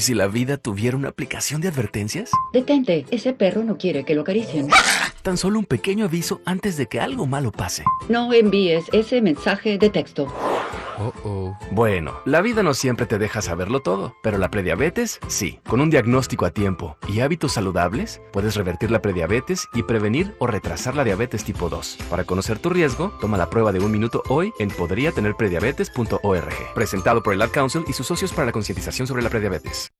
si la vida tuviera una aplicación de advertencias? Detente, ese perro no quiere que lo acaricien. Tan solo un pequeño aviso antes de que algo malo pase. No envíes ese mensaje de texto. Bueno, la vida no siempre te deja saberlo todo, pero la prediabetes, sí. Con un diagnóstico a tiempo y hábitos saludables, puedes revertir la prediabetes y prevenir o retrasar la diabetes tipo 2. Para conocer tu riesgo, toma la prueba de 1 minuto hoy en podriatenerprediabetes.org. Presentado por el Ad Council y sus socios para la concientización sobre la prediabetes.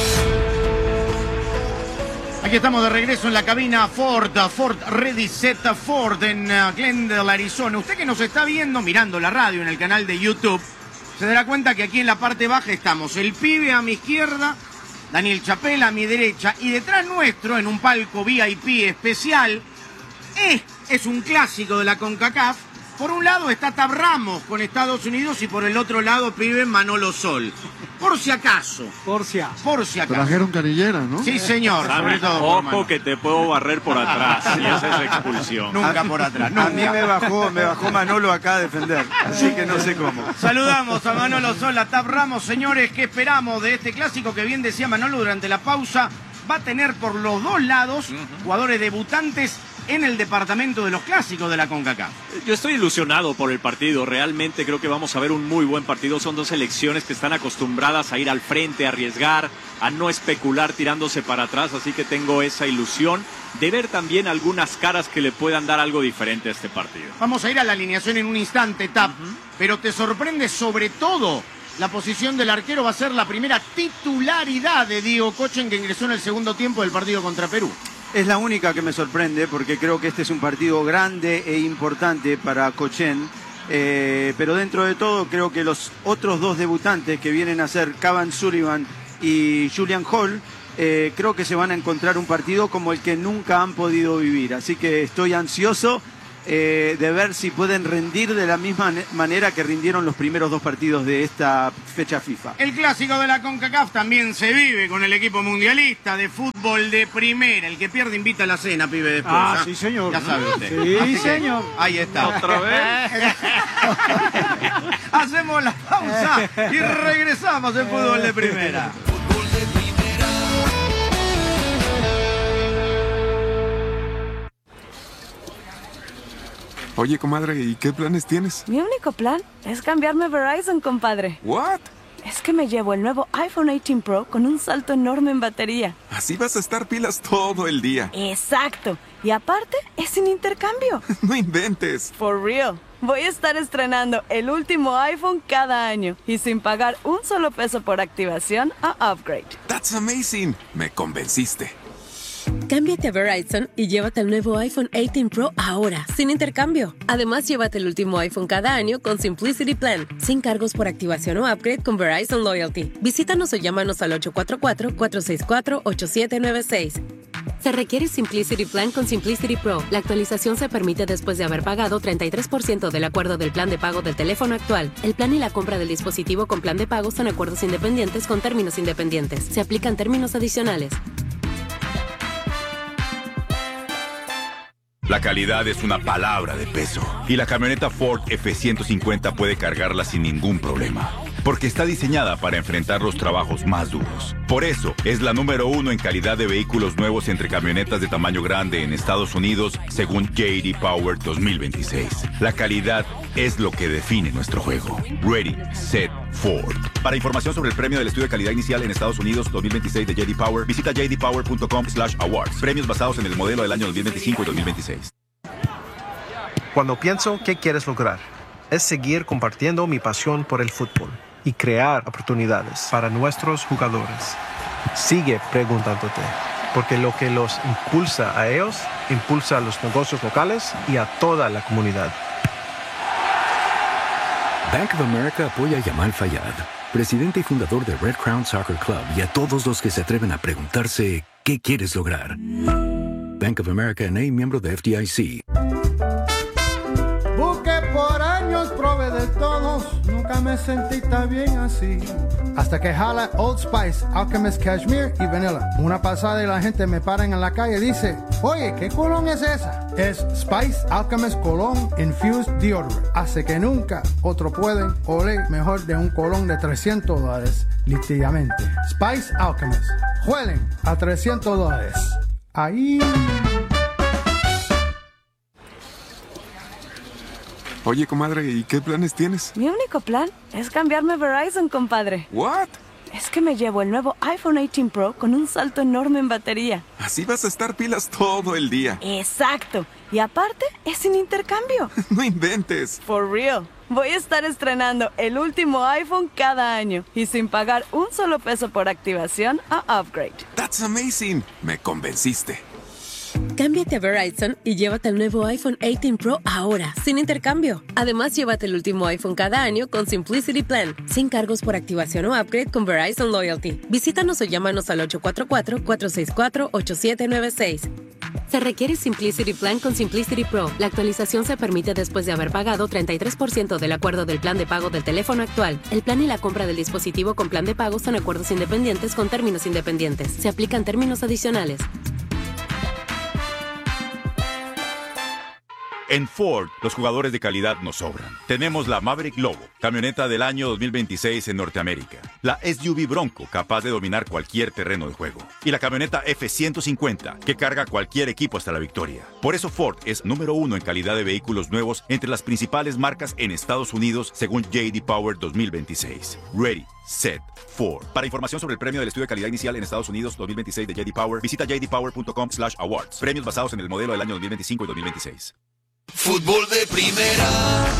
Aquí estamos de regreso en la cabina Ford Ready Set Ford en Glendale, Arizona. Usted que nos está viendo, mirando la radio en el canal de YouTube, se dará cuenta que aquí en la parte baja estamos el pibe a mi izquierda, Daniel Chapela a mi derecha, y detrás nuestro, en un palco VIP especial, es un clásico de la CONCACAF. Por un lado está Tab Ramos con Estados Unidos y por el otro lado, pibe, Manolo Sol. Por si acaso. Por si acaso. Trajeron canilleras, ¿no? Sí, señor. Sobre todo por Ojo Manolo. que te puedo barrer por atrás y esa es expulsión. Nunca por atrás. A mí me bajó Manolo acá a defender, así que no sé cómo. Saludamos a Manolo Sol, a Tab Ramos. Señores, ¿qué esperamos de este clásico que bien decía Manolo durante la pausa? Va a tener por los dos lados jugadores debutantes en el departamento de los clásicos de la CONCACAF. Yo estoy ilusionado por el partido, realmente creo que vamos a ver un muy buen partido. Son dos selecciones que están acostumbradas a ir al frente, a arriesgar, a no especular tirándose para atrás, así que tengo esa ilusión de ver también algunas caras que le puedan dar algo diferente a este partido. Vamos a ir a la alineación en un instante, Tap, pero te sorprende sobre todo la posición del arquero. Va a ser la primera titularidad de Diego Kochen, que ingresó en el segundo tiempo del partido contra Perú. Es la única que me sorprende porque creo que este es un partido grande e importante para Kochen, pero dentro de todo creo que los otros dos debutantes que vienen a ser Cavan Sullivan y Julian Hall, creo que se van a encontrar un partido como el que nunca han podido vivir, así que estoy ansioso de ver si pueden rendir de la misma manera que rindieron los primeros dos partidos de esta fecha FIFA. El clásico de la CONCACAF también se vive con el equipo mundialista de fútbol de primera. El que pierde invita a la cena, pibe, después. Sí, señor. Ya sabe usted. Sí, Así que, señor. ahí está. ¿Otra vez? Hacemos la pausa y regresamos en fútbol de primera. Oye, comadre, ¿y qué planes tienes? Mi único plan es cambiarme a Verizon, compadre. ¿What? Es que me llevo el nuevo iPhone 18 Pro con un salto enorme en batería. Así vas a estar pilas todo el día. Exacto. Y aparte, es sin intercambio. No inventes. For real. Voy a estar estrenando el último iPhone cada año y sin pagar un solo peso por activación o upgrade. That's amazing. Me convenciste. Cámbiate a Verizon y llévate el nuevo iPhone 18 Pro ahora, sin intercambio. Además, llévate el último iPhone cada año con Simplicity Plan, sin cargos por activación o upgrade con Verizon Loyalty. Visítanos o llámanos al 844-464-8796. Se requiere Simplicity Plan con Simplicity Pro. La actualización se permite después de haber pagado 33% del acuerdo del plan de pago del teléfono actual. El plan y la compra del dispositivo con plan de pago son acuerdos independientes con términos independientes. Se aplican términos adicionales. La calidad es una palabra de peso y la camioneta Ford F-150 puede cargarla sin ningún problema, porque está diseñada para enfrentar los trabajos más duros. Por eso, es la número 1 en calidad de vehículos nuevos entre camionetas de tamaño grande en Estados Unidos, según J.D. Power 2026. La calidad es lo que define nuestro juego. Ready, Set, Ford. Para información sobre el premio del estudio de calidad inicial en Estados Unidos 2026 de J.D. Power, visita jdpower.com/awards. Premios basados en el modelo del año 2025 y 2026. Cuando pienso qué quieres lograr, es seguir compartiendo mi pasión por el fútbol y crear oportunidades para nuestros jugadores. Sigue preguntándote, porque lo que los impulsa a ellos, impulsa a los negocios locales y a toda la comunidad. Bank of America apoya a Yamal Fayad, presidente y fundador de Red Crown Soccer Club, y a todos los que se atreven a preguntarse ¿qué quieres lograr? Bank of America N.A., miembro de FDIC. Busqué por años, probé de todos, nunca nunca me sentí tan bien así. Hasta que jala Old Spice, Alchemist Cashmere y Vanilla. Una pasada y la gente me para en la calle y dice, oye, ¿qué colón es esa? Es Spice Alchemist Cologne Infused Deodorant. Hace que nunca otro pueden oler mejor de un colón de $300, literalmente. Spice Alchemist. Huelen a $300. Ahí. Oye, comadre, ¿y qué planes tienes? Mi único plan es cambiarme a Verizon, compadre. ¿What? Es que me llevo el nuevo iPhone 18 Pro con un salto enorme en batería. Así vas a estar pilas todo el día. Exacto. Y aparte, es sin intercambio. No inventes. For real. Voy a estar estrenando el último iPhone cada año y sin pagar un solo peso por activación o upgrade. That's amazing. Me convenciste. Cámbiate a Verizon y llévate el nuevo iPhone 18 Pro ahora, sin intercambio. Además, llévate el último iPhone cada año con Simplicity Plan, sin cargos por activación o upgrade con Verizon Loyalty. Visítanos o llámanos al 844-464-8796. Se requiere Simplicity Plan con Simplicity Pro. La actualización se permite después de haber pagado 33% del acuerdo del plan de pago del teléfono actual. El plan y la compra del dispositivo con plan de pago son acuerdos independientes con términos independientes. Se aplican términos adicionales. En Ford, los jugadores de calidad nos sobran. Tenemos la Maverick Lobo, camioneta del año 2026 en Norteamérica. La SUV Bronco, capaz de dominar cualquier terreno de juego. Y la camioneta F-150, que carga cualquier equipo hasta la victoria. Por eso Ford es número 1 en calidad de vehículos nuevos entre las principales marcas en Estados Unidos, según J.D. Power 2026. Ready, Set, Ford. Para información sobre el premio del estudio de calidad inicial en Estados Unidos 2026 de J.D. Power, visita jdpower.com/awards. Premios basados en el modelo del año 2025 y 2026. Fútbol de primera.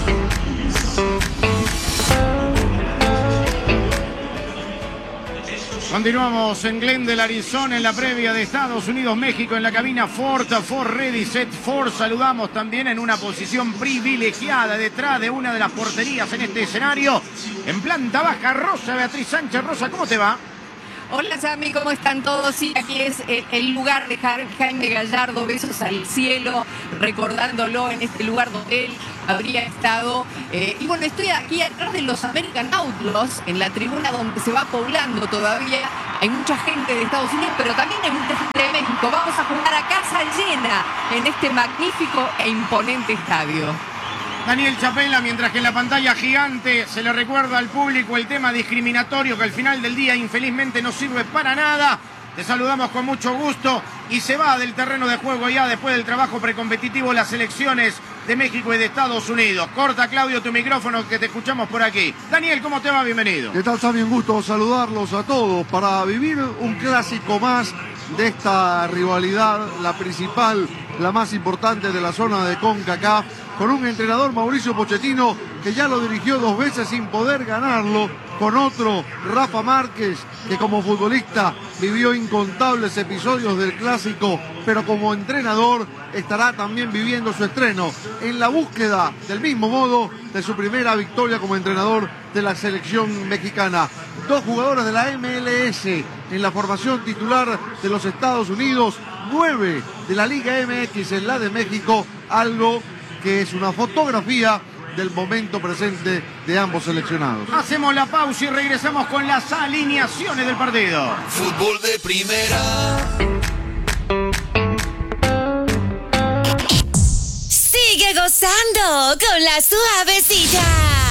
Continuamos en Glendale, Arizona, en la previa de Estados Unidos-México, en la cabina Ford Ready, Set, Ford. Saludamos también en una posición privilegiada detrás de una de las porterías en este escenario. En planta baja, Rosa Beatriz Sánchez. Rosa, ¿cómo te va? Hola, Sammy, ¿cómo están todos? Sí, aquí es el lugar de Jaime Gallardo, besos al cielo, recordándolo en este lugar donde él habría estado. Y bueno, estoy aquí atrás de los American Outlaws, en la tribuna donde se va poblando todavía. Hay mucha gente de Estados Unidos, pero también hay mucha gente de México. Vamos a jugar a casa llena en este magnífico e imponente estadio. Daniel Chapela, mientras que en la pantalla gigante se le recuerda al público el tema discriminatorio que al final del día infelizmente no sirve para nada. Te saludamos con mucho gusto y se va del terreno de juego ya después del trabajo precompetitivo las selecciones de México y de Estados Unidos. Corta, Claudio, tu micrófono que te escuchamos por aquí. Daniel, ¿cómo te va? Bienvenido. ¿Qué tal, Sammy? Un gusto saludarlos a todos para vivir un clásico más de esta rivalidad, la principal, la más importante de la zona de CONCACAF, con un entrenador, Mauricio Pochettino, que ya lo dirigió 2 veces sin poder ganarlo, con otro, Rafa Márquez, que como futbolista vivió incontables episodios del clásico, pero como entrenador estará también viviendo su estreno en la búsqueda, del mismo modo, de su primera victoria como entrenador de la selección mexicana. 2 jugadores de la MLS en la formación titular de los Estados Unidos, 9 de la Liga MX en la de México, algo que es una fotografía del momento presente de ambos seleccionados. Hacemos la pausa y regresamos con las alineaciones del partido. Fútbol de primera. Sigue gozando con la suavecita.